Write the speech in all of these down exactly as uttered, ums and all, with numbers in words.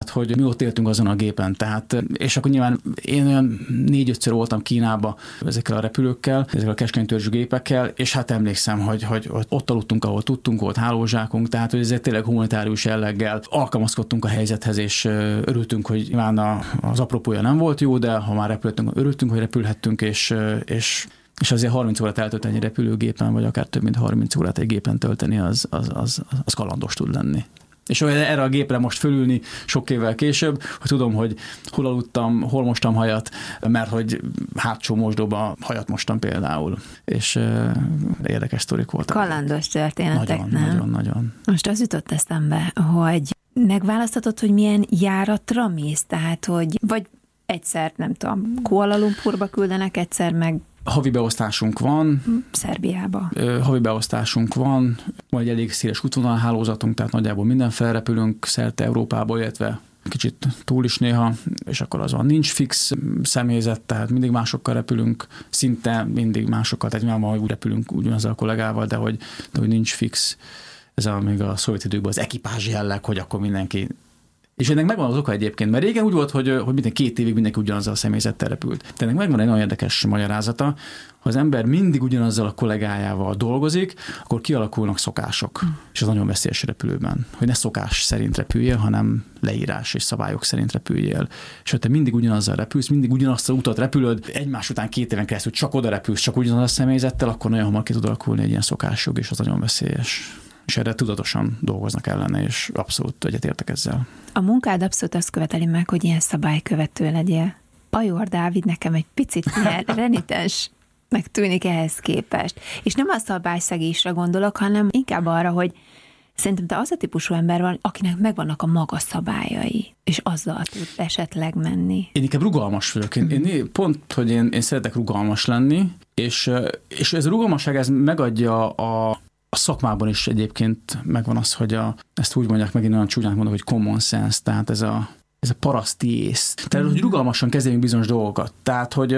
mert hogy mi ott éltünk azon a gépen, tehát, és akkor nyilván én olyan négy-ötször voltam Kínába ezekkel a repülőkkel, ezekkel a keskenytörzsű gépekkel, és hát emlékszem, hogy, hogy ott aludtunk, ahol tudtunk, volt hálózsákunk, tehát hogy ezért tényleg humanitárius jelleggel alkalmazkodtunk a helyzethez, és örültünk, hogy nyilván az apropója nem volt jó, de ha már repültünk, örültünk, hogy repülhettünk, és, és És azért harminc órát eltölteni egy repülőgépen, vagy akár több mint harminc órát egy gépen tölteni, az, az, az, az kalandos tud lenni. És erre a gépre most fölülni sok évvel később, hogy tudom, hogy hol aludtam, hol mostam hajat, mert hogy hátsó mosdóba hajat mostam például. És uh, érdekes sztorik voltak. Kalandos történetek, nagyon, nem? Nagyon, nagyon. Most az jutott eszembe, hogy megválaszthatod, hogy milyen járatra mész, tehát, hogy vagy egyszer, nem tudom, Kuala Lumpurba küldenek, egyszer meg Havi beosztásunk van. Szerbiába. Havi beosztásunk van, van egy elég széles útvonalhálózatunk, tehát nagyjából minden felrepülünk szerte Európába, illetve kicsit túl is néha, és akkor az van, nincs fix személyzet, tehát mindig másokkal repülünk, szinte mindig másokkal, tehát nyilván úgy repülünk ugyanazzal a kollégával, de hogy, de hogy nincs fix. Ez a, még a szovjet időkben az ekipázs jelleg, hogy akkor mindenki. És ennek megvan az oka egyébként, mert régen úgy volt, hogy, hogy minden két évig mindenki ugyanazzal a személyzettel repült. De ennek megvan egy nagyon érdekes magyarázata, ha az ember mindig ugyanazzal a kollégájával dolgozik, akkor kialakulnak szokások. Mm. És az nagyon veszélyes repülőben, hogy ne szokás szerint repüljél, hanem leírás és szabályok szerint repüljél. És ha te mindig ugyanazzal repülsz, mindig ugyanazt az utat repülöd, egymás után két éven keresztül csak oda repülsz, csak ugyanazzal a személyzettel, akkor nagyon hamar ki tud alakulni egy ilyen szokásjog, és az nagyon veszélyes. És erre tudatosan dolgoznak ellene, és abszolút egyetértek ezzel. A munkád abszolút azt követeli meg, hogy ilyen szabálykövető legyél. Pajor Dávid nekem egy picit ilyen renitensnek tűnik ehhez képest. És nem a szabályszegésre gondolok, hanem inkább arra, hogy szerintem te az a típusú ember van, akinek megvannak a maga szabályai, és azzal tud esetleg menni. Én inkább rugalmas vagyok. Én, én pont, hogy én, én szeretek rugalmas lenni, és, és ez a rugalmasság ez megadja a A szakmában is egyébként megvan az, hogy a, ezt úgy mondják, megint olyan csúnyán mondok, hogy common sense, tehát ez a, ez a paraszti ész. Tehát, hogy rugalmasan kezeljünk bizonyos dolgokat. Tehát, hogy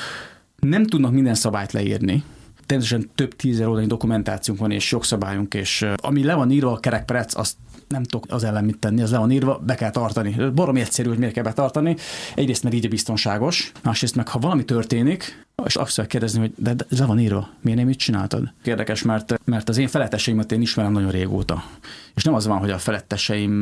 nem tudnak minden szabályt leírni. Természetesen több tízezer oldalnyi dokumentációnk van, és jogszabályunk, és ami le van írva a kerekperec, azt nem tudok az ellen mit tenni, az le van írva, be kell tartani. Baromi egyszerű, hogy miért kell betartani. Egyrészt meg így a biztonságos, másrészt meg ha valami történik, és azt kell kérdezni, hogy de, de ez le van írva, miért nem így csináltad? Érdekes, mert, mert az én feletteseimet én ismerem nagyon régóta. És nem az van, hogy a feletteseim,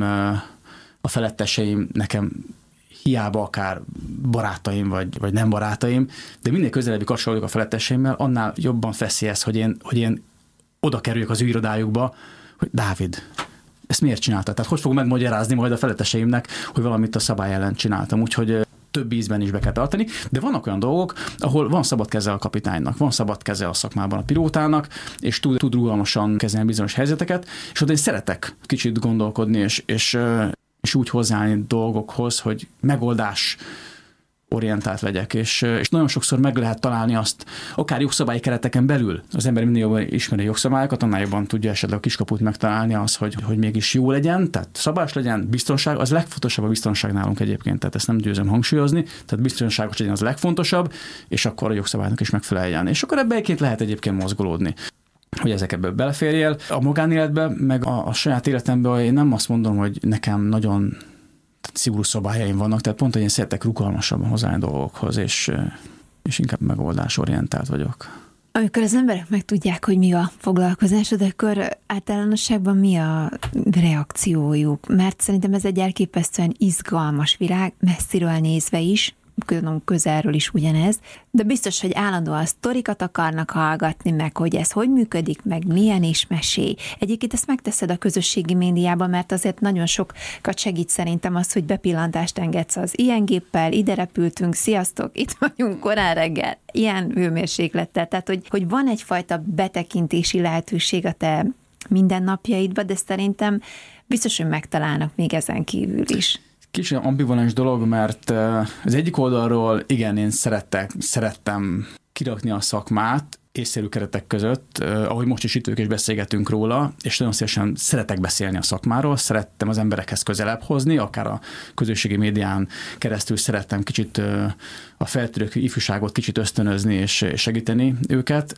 a feletteseim nekem hiába akár barátaim, vagy, vagy nem barátaim, de minél közelebbi kapcsolódok a feletteseimmel, annál jobban feszélyez, hogy én, hogy én oda kerüljek az ő irodájukba, hogy Dávid, ezt miért csináltad? Tehát hogy fogom megmagyarázni majd a feletteseimnek, hogy valamit a szabály ellen csináltam, úgyhogy több ízben is be kell tartani, de vannak olyan dolgok, ahol van szabad keze a kapitánynak, van szabad keze a szakmában a pilótának, és tud, tud rugalmasan kezelni bizonyos helyzeteket, és ott én szeretek kicsit gondolkodni, és, és, és úgy hozzáállni dolgokhoz, hogy megoldás orientált legyek, és, és nagyon sokszor meg lehet találni azt, akár jogszabályi kereteken belül. Az ember minél jobban ismeri a jogszabályokat, annál jobban tudja esetleg a kiskaput megtalálni az, hogy, hogy mégis jó legyen, tehát szabályos legyen, biztonság, az legfontosabb a biztonság nálunk egyébként, tehát ezt nem győzöm hangsúlyozni, tehát biztonságos legyen az a legfontosabb, és akkor a jogszabálynak is megfeleljen. És akkor ebbe egyébként lehet egyébként mozgolódni, hogy ezek ebből beleférjél. A magánéletben, meg a, a saját életemben én nem azt mondom, hogy nekem nagyon szigorú szabályaim vannak, tehát pont, hogy én szeretek rugalmasabban hozzáállni dolgokhoz, és, és inkább megoldásorientált vagyok. Amikor az emberek megtudják, hogy mi a foglalkozásod, akkor általánosságban mi a reakciójuk? Mert szerintem ez egy elképesztően izgalmas világ, messziről nézve is, közelről is ugyanez, de biztos, hogy állandóan sztorikat akarnak hallgatni, meg hogy ez hogy működik, meg milyen is mesélj. Egyébként ezt megteszed a közösségi médiában, mert azért nagyon sokat segít szerintem az, hogy bepillantást engedsz az ilyen géppel, ide repültünk, sziasztok, itt vagyunk korán reggel, ilyen hőmérséklettel. Tehát, hogy, hogy van egyfajta betekintési lehetőség a te mindennapjaidba, de szerintem biztos, hogy megtalálnak még ezen kívül is. Kicsit ambivalens dolog, mert az egyik oldalról igen, én szerettek, szerettem kirakni a szakmát észszerű keretek között, ahogy most is itt ők is beszélgetünk róla, és nagyon szívesen szeretek beszélni a szakmáról, szerettem az emberekhez közelebb hozni, akár a közösségi médián keresztül szerettem kicsit a feltörekvő ifjúságot kicsit ösztönözni és segíteni őket.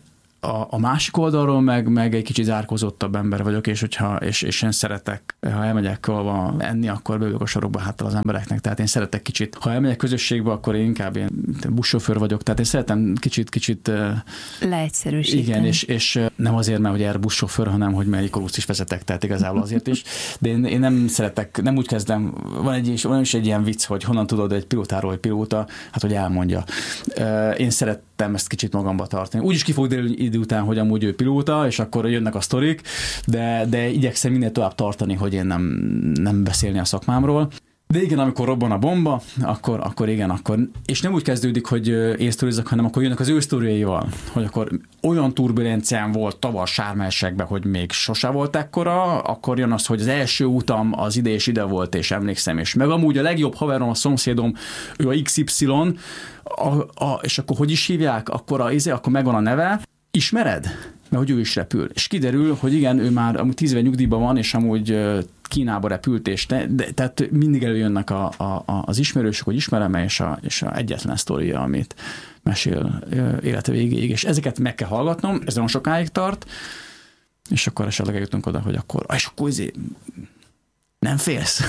a, a másik oldalról meg, meg egy kicsit zárkózottabb ember vagyok, és, hogyha, és, és én szeretek, ha elmegyek valahol enni, akkor beülök a sorokba háttal az embereknek. Tehát én szeretek kicsit, ha elmegyek közösségbe, akkor én inkább én buszsofőr vagyok, tehát én szeretem kicsit, kicsit leegyszerűsíteni. Igen, és, és nem azért, mert hogy erre buszsofőr, hanem hogy melyik is vezetek, tehát igazából azért is. De én, én nem szeretek, nem úgy kezdem, van, egy, van is egy ilyen vicc, hogy honnan tudod egy pilótáról, hogy pilóta, hát hogy elmondja. Én szerettem ezt kicsit magamba tartani. Úgy is ki fog derülni idő után, hogy amúgy ő pilóta, és akkor jönnek a sztorik, de, de igyekszem minél tovább tartani, hogy én nem, nem beszélni a szakmámról. De igen, amikor robban a bomba, akkor, akkor igen, akkor, és nem úgy kezdődik, hogy én sztorizok, hanem akkor jönnek az ő sztoriaival, hogy akkor olyan turbulencián volt tavaly Sármelsekben, hogy még sose volt ekkora, akkor jön az, hogy az első utam az ide és ide volt, és emlékszem, és meg amúgy a legjobb haverom, a szomszédom, ő a iksz ipszilon, a, a, és akkor hogy is hívják, akkor, a, akkor megvan a neve, ismered? Mert hogy ő is repül. És kiderül, hogy igen, ő már amúgy tíz éve nyugdíjban van, és amúgy Kínába repült, és te, de, tehát mindig előjönnek a, a, a, az ismerősök, hogy ismerem-e, és a, és a egyetlen sztoria, amit mesél élete végéig, és ezeket meg kell hallgatnom, ez nagyon sokáig tart, és akkor esetleg eljutunk oda, hogy akkor, és akkor azért nem félsz.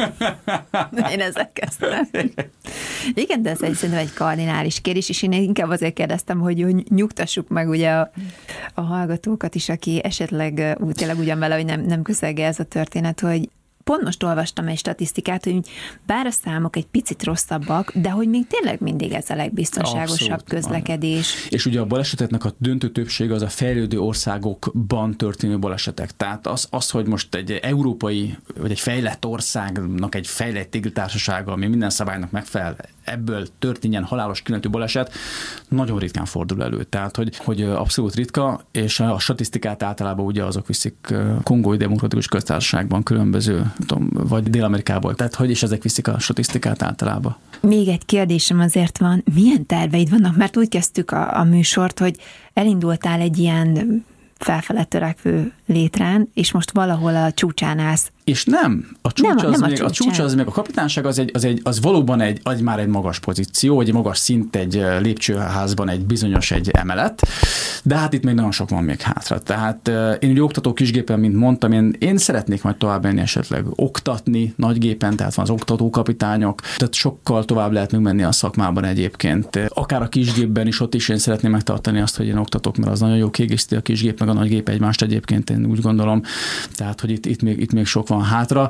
Én ezzel kezdtem. Igen, de ez egy, szerintem egy kardinális kérdés, és én inkább azért kérdeztem, hogy nyugtassuk meg ugye a, a hallgatókat is, aki esetleg úgy, tényleg ugyan vele, hogy nem, nem közelge ez a történet, hogy pont most olvastam egy statisztikát, hogy bár a számok egy picit rosszabbak, de hogy még tényleg mindig ez a legbiztonságosabb abszolút közlekedés. Van. És ugye a baleseteknek a döntő többsége az a fejlődő országokban történő balesetek. Tehát az, az, hogy most egy európai, vagy egy fejlett országnak egy fejlett társasága, ami minden szabálynak megfelel, ebből történjen halálos kilenetű baleset, nagyon ritkán fordul elő. Tehát, hogy, hogy abszolút ritka, és a statisztikát általában ugye azok viszik Kongói Demokratikus Köztársaságban különböző, tudom, vagy Dél-Amerikából. Tehát, hogy is ezek viszik a statisztikát általában. Még egy kérdésem azért van, milyen terveid vannak? Mert úgy kezdtük a, a műsort, hogy elindultál egy ilyen felfele törekvő létrán, és most valahol a csúcsán állsz. És nem, a csúcs, nem, az, nem még, a, a csúcs az még a kapitányság az, egy, az, egy, az valóban egy, egy, már egy magas pozíció, egy magas szint, egy lépcsőházban egy bizonyos egy emelet, de hát itt még nagyon sok van még hátra. Tehát én ugye oktató kisgépen, mint mondtam, én, én szeretnék majd tovább menni esetleg oktatni nagygépen, tehát van az oktatókapitányok, tehát sokkal tovább lehet még menni a szakmában egyébként. Akár a kisgépben is, ott is én szeretném megtartani azt, hogy én oktatok, mert az nagyon jó kiegészíti a kisgép meg a nagygép egymást egyébként, én úgy gondolom. Tehát, hogy itt, itt, még, itt még sok van hátra.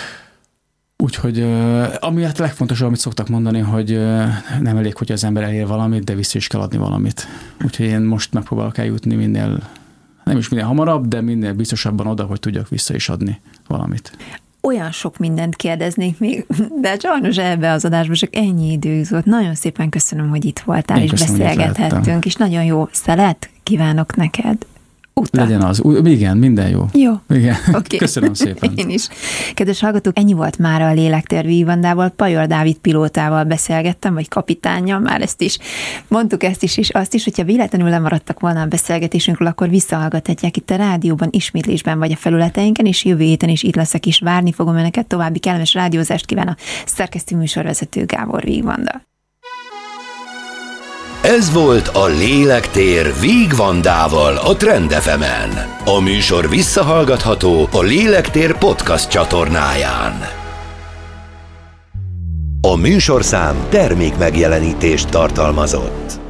Úgyhogy ami hát legfontosabb, amit szoktak mondani, hogy nem elég, hogy az ember elér valamit, de vissza is kell adni valamit. Úgyhogy én most megpróbálok eljutni minél, nem is minél hamarabb, de minél biztosabban oda, hogy tudjak vissza is adni valamit. Olyan sok mindent kérdeznék még, de sajnos ebbe az adásban csak ennyi idő jutott. Nagyon szépen köszönöm, hogy itt voltál, én és köszönöm, beszélgethettünk, és nagyon jó szelet kívánok neked. Utána. Legyen az. Igen, minden jó. Jó. Igen. Okay. Köszönöm szépen. Én is. Kedves hallgatók, ennyi volt már a Lélektér Vígvandával, Pajor Dávid pilótával beszélgettem, vagy kapitánnyal, már ezt is mondtuk, ezt is, és azt is, hogyha véletlenül lemaradtak volna a beszélgetésünkről, akkor visszahallgathatják itt a rádióban, ismétlésben vagy a felületeinken, és jövő héten is itt leszek, is várni fogom önöket. További kellemes rádiózást kíván a szerkesztő műsorvezető Gábor Vígvanda. Ez volt a Lélektér Vígvandával a Trend ef emen. A műsor visszahallgatható a Lélektér podcast csatornáján. A műsorszám termék megjelenítést tartalmazott.